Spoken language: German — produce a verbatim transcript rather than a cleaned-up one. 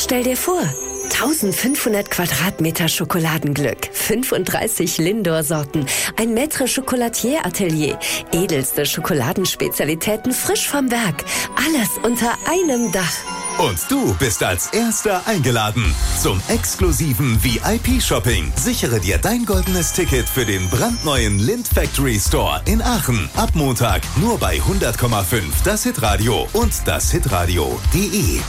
Stell dir vor, eintausendfünfhundert Quadratmeter Schokoladenglück, fünfunddreißig Lindor-Sorten, ein Maître Chocolatier Atelier, edelste Schokoladenspezialitäten frisch vom Werk. Alles unter einem Dach. Und du bist als Erster eingeladen zum exklusiven V I P-Shopping. Sichere dir dein goldenes Ticket für den brandneuen Lindt Factory Store in Aachen. Ab Montag nur bei hundert Komma fünf das Hitradio und das hitradio punkt de.